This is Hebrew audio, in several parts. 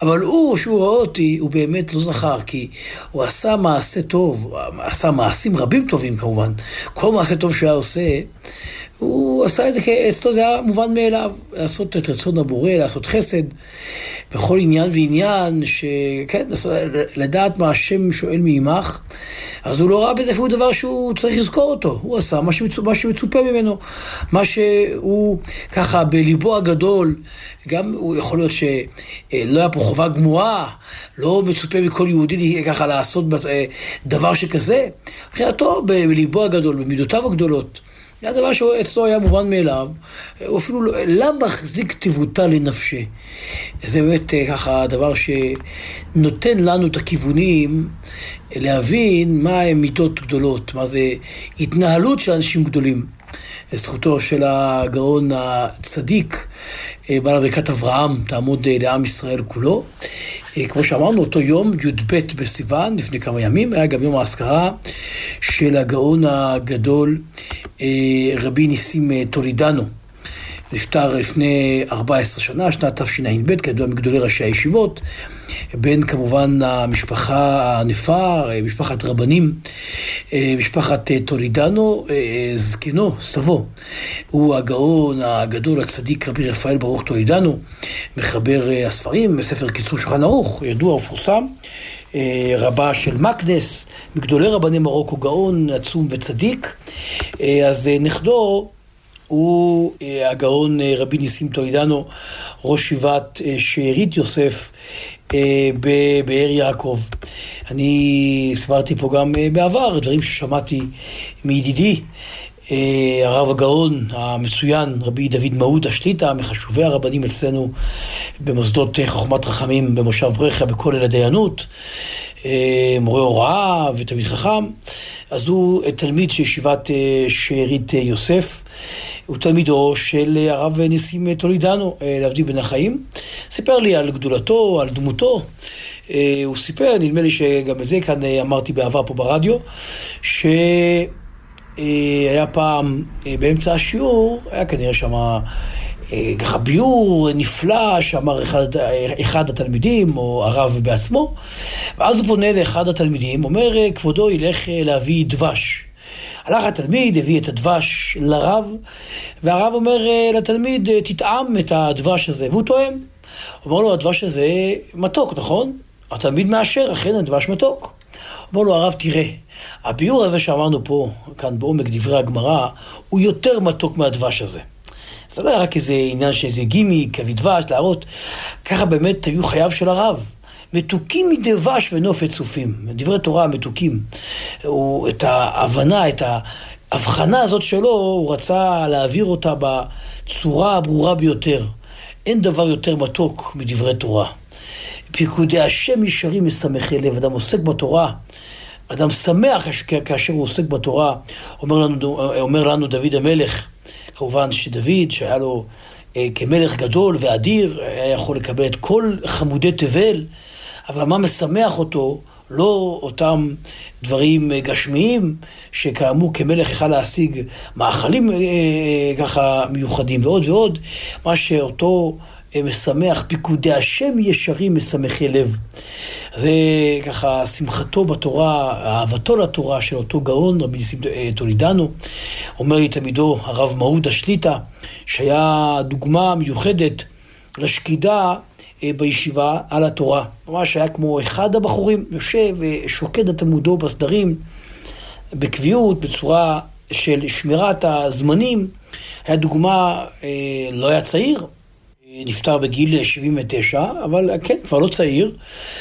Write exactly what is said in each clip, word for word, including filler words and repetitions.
אבל הוא, שהוא ראה אותי, הוא באמת לא זכר, כי הוא עשה מעשה טוב, עשה מעשים רבים טובים כמובן. כל מעשה טוב שהוא היה עושה, הוא עשה את זה, אצלו זה היה מובן מאליו, לעשות את רצון הבורא, לעשות חסד, בכל עניין ועניין, שכן, לדעת מה השם שואל מעמך, אז הוא לא ראה בזה אפילו דבר שהוא צריך לזכור אותו. הוא עשה מה שמצופה, מה שמצופה ממנו, מה שהוא ככה בליבו הגדול, גם הוא יכול להיות שלא היה פה חובה גמורה, לא מצופה מכל יהודי ככה לעשות דבר שכזה, מבחינתו בליבו הגדול, במידותיו הגדולות, זה הדבר שאצלו היה מובן מאליו, הוא אפילו לא מחזיק טבעותה לנפשה. זה באמת ככה דבר שנותן לנו את הכיוונים להבין מה הם מידות גדולות, מה זה התנהלות של אנשים גדולים. זכותו של הגאון הצדיק, בעל ברכת אברהם, תעמוד לעם ישראל כולו. כמו שאמרנו, אותו יום, י' ב' בסיוון, לפני כמה ימים, היה גם יום האזכרה של הגאון הגדול, רבי ניסים טולידנו. נפטר לפני ארבע עשרה שנה, שנת תשע"ב, כידוע מגדולי ראשי הישיבות, בין כמובן המשפחה הענפה, משפחת רבנים, משפחת טולידנו, זקנו, סבו. הוא הגאון הגדול, הצדיק רבי רפאל ברוך טולידנו, מחבר הספרים, בספר קיצור שולחן ערוך, ידוע ופורסם, רבה של מקדס, מגדולי רבני מרוקו, גאון עצום וצדיק. אז נכדו הוא הגאון רבי ניסים טולידנו, ראש שיבת שארית יוסף בבאר יעקב. אני סברתי פה גם בעבר דברים ששמעתי מידידי הרב הגאון המצוין רבי דוד מעודה שליטה, מחשובי הרבנים אצלנו במוסדות חוכמת רחמים במושב ברכה בכולל הדיינות, מורה הוראה ותלמיד חכם. אז הוא תלמיד של ישיבת שארית יוסף, הוא תלמידו של הרב ניסים טולידנו, להבדיל בין החיים. סיפר לי על גדולתו, על דמותו. הוא סיפר, נדמה לי שגם את זה כאן אמרתי בעבר פה ברדיו, שהיה פעם באמצע השיעור, היה כנראה שמה ככה ביור נפלא שאמר אחד, אחד התלמידים או הרב בעצמו, ואז הוא פונה לאחד התלמידים, אומר כבודו ילך להביא דבש. הלך התלמיד, הביא את הדבש לרב, והרב אומר לתלמיד תטעם את הדבש הזה, והוא טועם. אומר לו הדבש הזה מתוק, נכון? התלמיד מאשר, אכן הדבש מתוק. אומר לו הרב תראה, הביור הזה שאמרנו פה, כאן בעומק דברי הגמרא, הוא יותר מתוק מהדבש הזה. זה לא היה רק איזה עניין שאיזה גימיק, כביא דבש, להראות, ככה באמת היו חייו של הרב. מתוקים מדבש ונופת צופים, דברי תורה מתוקים. הוא, את ההבנה, את ההבחנה הזאת שלו, הוא רצה להעביר אותה בצורה הברורה ביותר. אין דבר יותר מתוק מדברי תורה. פיקודי השם ישרים משמחי לב, אדם עוסק בתורה, אדם שמח כאשר הוא עוסק בתורה, אומר לנו, אומר לנו דוד המלך, כמובן שדוד, שהיה לו אה, כמלך גדול ואדיר, היה יכול לקבל את כל חמודי תבל, אבל מה משמח אותו? לא אותם דברים גשמיים, שכאמור כמלך יכל להשיג מאכלים אה, ככה מיוחדים ועוד ועוד, מה שאותו אה, משמח, פיקודי השם ישרים משמחי לב. זה ככה שמחתו בתורה, אהבתו לתורה של אותו גאון, רבי ניסים טולידנו. אומר לי תלמידו הרב מעודה שליטה, שהיה דוגמה מיוחדת לשקידה בישיבה על התורה. ממש היה כמו אחד הבחורים, יושב ושוקד את תלמודו בסדרים, בקביעות, בצורה של שמירת הזמנים. היה דוגמה, לא היה צעיר, נפטר בגיל שבעים ותשע, אבל כן, כבר לא צעיר,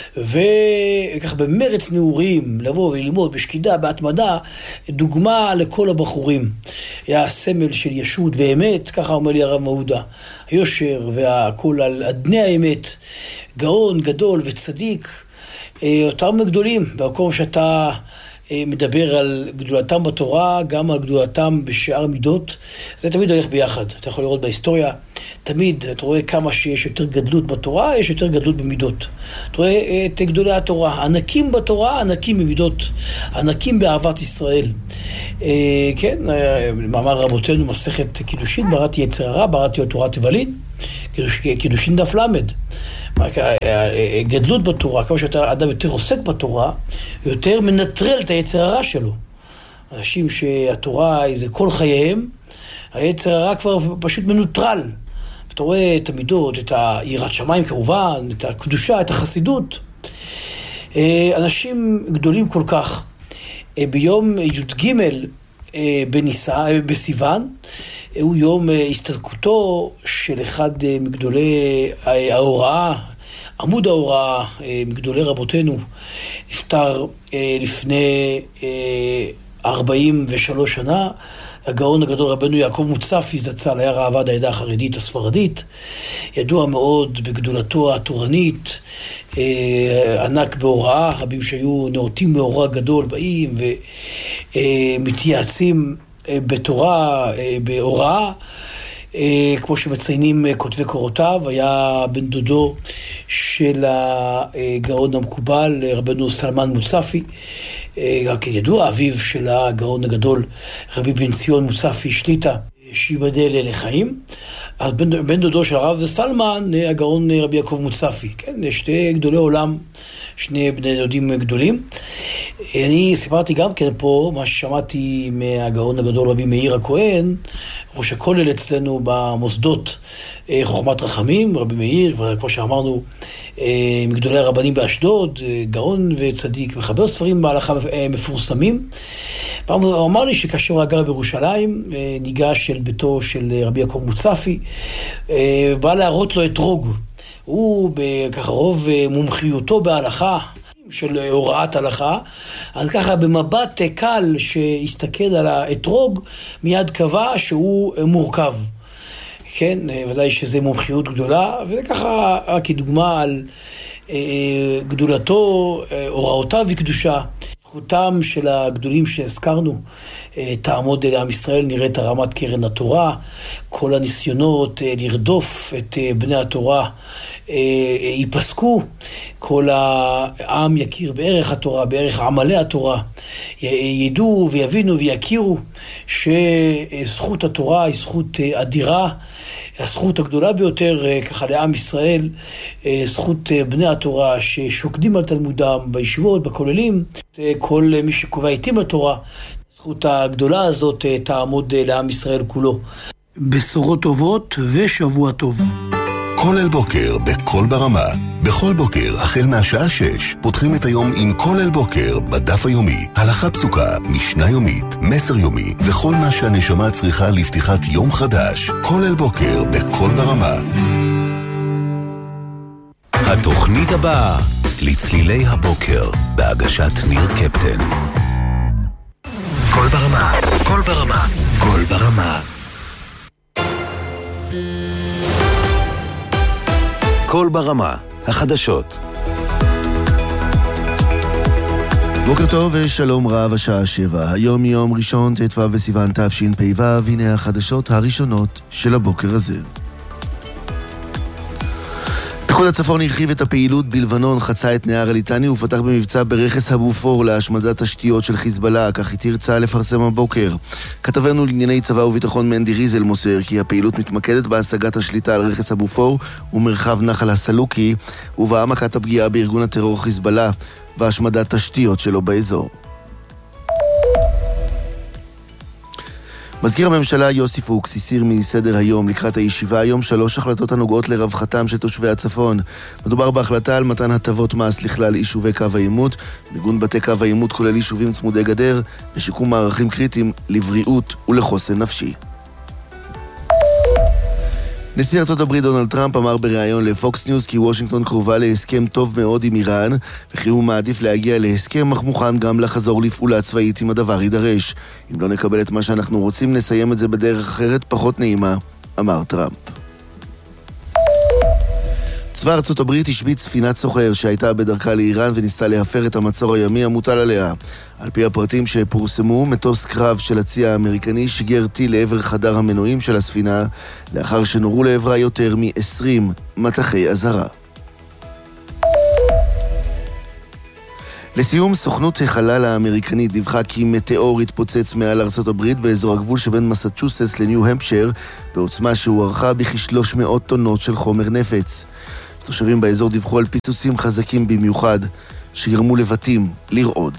וכך במרץ נעורים, לבוא וללמוד בשקידה, בהתמדה, דוגמה לכל הבחורים. היה סמל של ישות ואמת, ככה אומר לי הרב מעודה, היושר והכל על אדני האמת, גאון גדול וצדיק, אותם גדולים, במקום שאתה מדבר על גדולתם בתורה, גם על גדולתם בשאר מידות, זה תמיד הולך ביחד. אתה יכול לראות בהיסטוריה, תמיד אתה רואה כמה שיש יותר גדלות בתורה, יש יותר גדלות במידות. אתה רואה את גדולי התורה, ענקים בתורה, ענקים במידות, ענקים באהבת ישראל. כן, מאמר רבותינו, מסכת קידושין, בראתי יצר הרע, בראתי את תורת תבלין, קידושין דף למד. גדלות בתורה, כמה שאתה אדם יותר עוסק בתורה, יותר מנטרל את היצר הרע שלו. אנשים שהתורה זה כל חייהם, היצר הרע כבר פשוט מנוטרל. אתה רואה את המידות, את היראת שמיים כמובן, את הקדושה, את החסידות. אנשים גדולים כל כך, ביום י"ג בסיוון, הוא יום הסתלקותו של אחד מגדולי ההוראה, עמוד ההוראה, מגדולי רבותינו, נפטר לפני ארבעים ושלוש שנה, הגאון הגדול רבנו יעקב מוצפי זצ"ל, היה ראב"ד העדה החרדית הספרדית, ידוע מאוד בגדולתו התורנית, ענק בהוראה, רבים שהיו נאותים בהוראה גדול באים ומתייעצים בתורה, בהוראה, כמו שמציינים כותבי קורותיו. היה בן דודו של הגאון המקובל רבנו סלמן מוצפי, רק ידוע, אביו של הגאון הגדול רבי בן ציון מוצפי שליטה, שיבדל לחיים. אז בן, בן דודו של הרב סלמן, הגאון רבי יעקב מוצפי, כן, שתי גדולי עולם, שני בני דודים גדולים. אני סיפרתי גם כן פה מה ששמעתי מהגאון הגדול רבי מאיר הכהן, ראש הכולל אצלנו במוסדות חוכמת רחמים, רבי מאיר, כמו שאמרנו, מגדולי הרבנים באשדוד, גאון וצדיק, מחבר ספרים בהלכה מפורסמים. פעם הוא אמר לי שכאשר הוא גר בירושלים, ניגש אל ביתו של רבי יעקב מוצפי, בא להראות לו אתרוג. הוא בככה רוב מומחיותו בהלכה, של הוראת הלכה, אז ככה במבט קל שהסתכל על האתרוג, מיד קבע שהוא מורכב. כן, ודאי שזה מומחיות גדולה, וזה ככה רק כדוגמה על אה, גדולתו, אה, הוראותיו וקדושה. זכותם של הגדולים שהזכרנו, אה, תעמוד לעם ישראל, נראית הרמת קרן התורה, כל הניסיונות אה, לרדוף את אה, בני התורה, ייפסקו, כל העם יכיר בערך התורה, בערך עמלי התורה, ידעו ויבינו ויכירו שזכות התורה היא זכות אדירה, הזכות הגדולה ביותר ככה לעם ישראל, זכות בני התורה ששוקדים על תלמודם בישיבות, בכוללים, כל מי שקובע איתם התורה, הזכות הגדולה הזאת תעמוד לעם ישראל כולו. בשורות טובות ושבוע טוב. כולל בוקר בכל ברמה. בכל בוקר, החל מהשעה שש, פותחים את היום עם כולל בוקר בדף היומי. הלכה פסוקה, משנה יומית, מסר יומי, וכל מה שהנשמה צריכה לפתיחת יום חדש. כולל בוקר בכל ברמה. התוכנית הבאה, לצלילי הבוקר, בהגשת ניר קפטן. כל ברמה, כל ברמה, כל ברמה. כל ברמה, החדשות. בוקר טוב ושלום רב, השעה שבע. היום יום ראשון, ט"ו בסיוון תשפ"ו, והנה החדשות הראשונות של הבוקר הזה. פיקוד הצפון הרחיב את הפעילות בלבנון, חצה את נהר הליטני ופתח במבצע ברכס הבופור להשמדת תשתיות של חיזבאללה, כך התיר צה"ל לפרסם הבוקר. כתבנו לענייני צבא וביטחון מנדי ריזל מוסר כי הפעילות מתמקדת בהשגת השליטה על רכס הבופור ומרחב נחל הסלוקי, ובהעמקת הפגיעה בארגון הטרור חיזבאללה והשמדת תשתיות שלו באזור. מזכיר הממשלה יוסי פוקס הסיר מסדר היום לקראת הישיבה היום שלוש החלטות הנוגעות לרווחתם של תושבי הצפון. מדובר בהחלטה על מתן הטבות מס לכלל יישובי קו העימות, מיגון בתי קו העימות כולל יישובים צמודי גדר, ושיקום מערכים קריטיים לבריאות ולחוסן נפשי. נשיא ארצות הברית דונלד טראמפ אמר בריאיון לפוקס ניוז כי וושינגטון קרובה להסכם טוב מאוד עם איראן, וכי הוא מעדיף להגיע להסכם אך מוכן גם לחזור לפעולה צבאית אם הדבר יידרש. אם לא נקבל את מה שאנחנו רוצים, נסיים את זה בדרך אחרת פחות נעימה, אמר טראמפ. צבא ארצות הברית השביט ספינת סוחר שהייתה בדרכה לאיראן וניסתה להפר את המצור הימי המוטל עליה. על פי הפרטים שפורסמו, מטוס קרב של הצי האמריקני שיגר טיל לעבר חדר המנועים של הספינה, לאחר שנורו לעברה יותר מ-עשרים מטחי אזהרה. לסיום, סוכנות החלל האמריקנית דיווחה כי מטאור התפוצץ מעל ארצות הברית באזור הגבול שבין מסצ'וסטס לניו המפשר, בעוצמה שהוערכה בכ-שלוש מאות טונות של חומר נפץ. תושבים באזור דיווחו על פיצוצים חזקים במיוחד שגרמו לבתים לרעוד.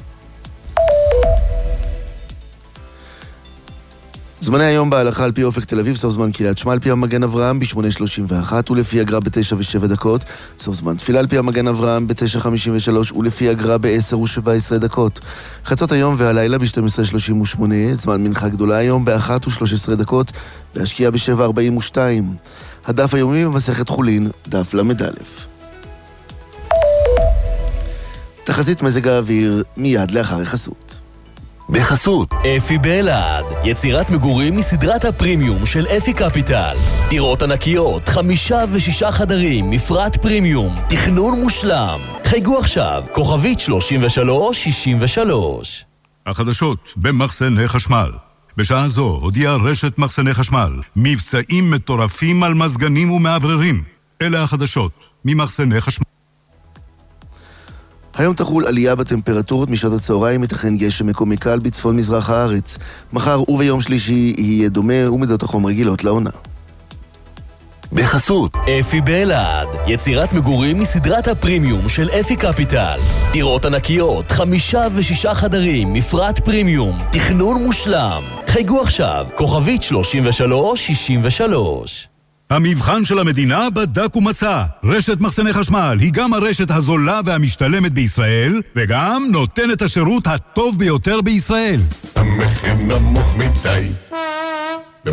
זמני היום בהלכה על פי אופק תל אביב, סוף זמן קריאת שמע על פי המגן אברהם ב-שמונה שלושים ואחת ולפי הגר"א ב-תשע ושבע דקות, סוף זמן תפילה על פי המגן אברהם ב-תשע חמישים ושלוש ולפי הגר"א ב-עשר ושבע עשרה דקות. חצות היום והלילה ב-שתים עשרה שלושים ושמונה, זמן מנחה גדולה היום ב-אחת ושלוש עשרה דקות והשקיעה ב-שבע ארבעים ושתיים. הדף היומי במסכת חולין, דף למד א'. תחזית מזג האוויר מיד לאחר החסות. בחסות אפי באלעד, יצירת מגורים מסדרת הפרימיום של אפי קפיטל. דירות ענקיות, חמישה ושישה חדרים, מפרט פרימיום, תכנון מושלם. חייגו עכשיו, כוכבית שלושים ושלוש שישים ושלוש. החדשות במחסני חשמל. בשעה זו הודיעה רשת מחסני חשמל מבצעים מטורפים על מזגנים ומעבררים. אלה החדשות ממחסני חשמל. היום תחול עלייה בטמפרטורות משעות הצהריים, מתכן גשם מקומי קל בצפון מזרח הארץ. מחר וביום שלישי יהיה דומה ומידות החום רגילות לעונה. בחסות אפי באלעד, יצירת מגורים מסדרת הפרימיום של אפי קפיטל. דירות ענקיות, חמישה ושישה חדרים, מפרט פרימיום, תכנון מושלם. חייגו עכשיו, כוכבית שלושים ושלוש שישים ושלוש. המבחן של המדינה בדק ומצא. רשת מחסני חשמל היא גם הרשת הזולה והמשתלמת בישראל, וגם נותנת השירות הטוב ביותר בישראל. המחיר נמוך מדי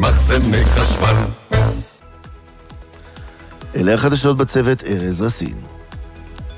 במחסני חשמל. אלה החדשות בצוות ארז רסין.